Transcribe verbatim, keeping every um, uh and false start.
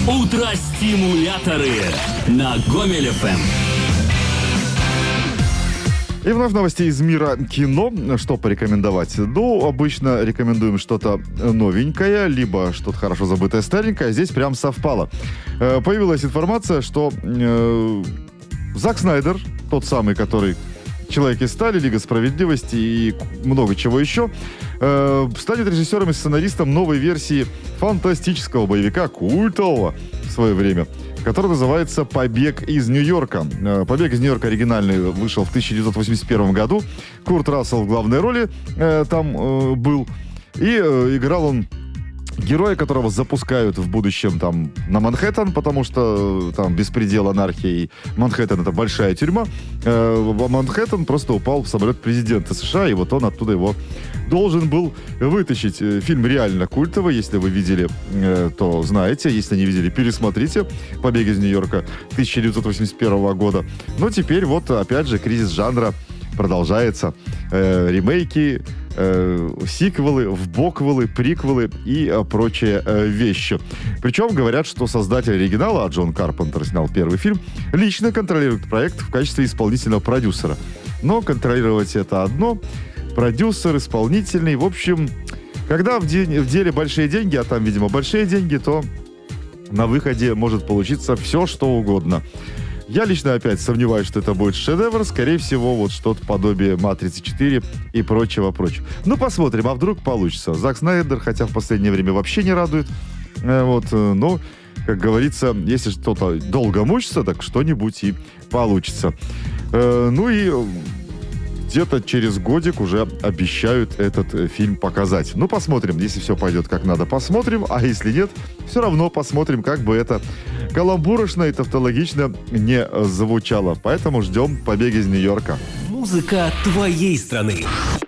Утро-стимуляторы на Гомель эф эм. И вновь новости из мира кино. Что порекомендовать? Ну, обычно рекомендуем что-то новенькое, либо что-то хорошо забытое старенькое. Здесь прям совпало. Э, появилась информация, что э, Зак Снайдер, тот самый, который «Человек из стали», «Лига справедливости» и много чего еще, э, станет режиссером и сценаристом новой версии фантастического боевика, культового в свое время, который называется «Побег из Нью-Йорка». «Побег из Нью-Йорка» оригинальный вышел в тысяча девятьсот восемьдесят первом году. Курт Рассел в главной роли э, там э, был. И э, играл он героя, которого запускают в будущем там на Манхэттен, потому что э, там беспредел, анархия, и Манхэттен — это большая тюрьма. Э, Манхэттен просто упал в самолет президента США, и вот он оттуда его должен был вытащить. Фильм реально культовый. Если вы видели, э, то знаете. Если не видели, пересмотрите. «Побег из Нью-Йорка» тысяча девятьсот восемьдесят первого года. Но теперь вот опять же кризис жанра продолжается. Э, ремейки, э, сиквелы, вбоквелы, приквелы и э, прочие э, вещи. Причем говорят, что создатель оригинала, а Джон Карпентер снял первый фильм, лично контролирует проект в качестве исполнительного продюсера. Но контролировать это одно, продюсер, исполнительный. В общем, когда в, де- в деле большие деньги, а там, видимо, большие деньги, то на выходе может получиться все, что угодно. Я лично опять сомневаюсь, что это будет шедевр. Скорее всего, вот что-то подобие «Матрицы четыре» и прочего-прочего. Ну, посмотрим, а вдруг получится. Зак Снайдер, хотя в последнее время вообще не радует. Э, вот, э, но, как говорится, если что-то долго мучится, так что-нибудь и получится. Э, ну и где-то через годик уже обещают этот э, фильм показать. Ну, посмотрим. Если все пойдет как надо, посмотрим. А если нет, все равно посмотрим, как бы это каламбурочно и тавтологично не звучало. Поэтому ждем «Побег из Нью-Йорка». Музыка твоей страны.